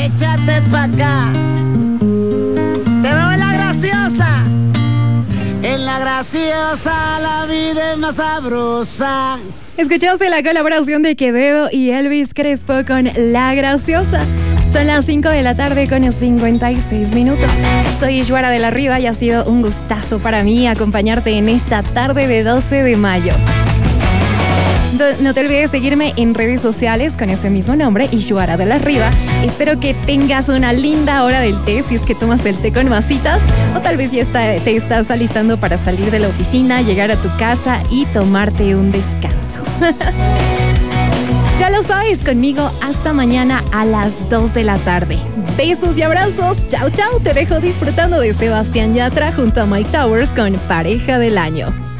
Échate pa' acá. Te veo en la graciosa. En la graciosa la vida es más sabrosa. Escuchaste la colaboración de Quevedo y Elvis Crespo con La Graciosa. Son las 5 de la tarde con 56 minutos. Soy Ishwara de la Riva y ha sido un gustazo para mí acompañarte en esta tarde de 12 de mayo. No te olvides seguirme en redes sociales con ese mismo nombre, Ishwara de la Riva. Espero que tengas una linda hora del té, si es que tomas el té con masitas, o tal vez ya te estás alistando para salir de la oficina, llegar a tu casa y tomarte un descanso. Ya lo sabes, conmigo hasta mañana a las 2 de la tarde. Besos y abrazos. Chau, chau. Te dejo disfrutando de Sebastián Yatra junto a Mike Towers con Pareja del Año.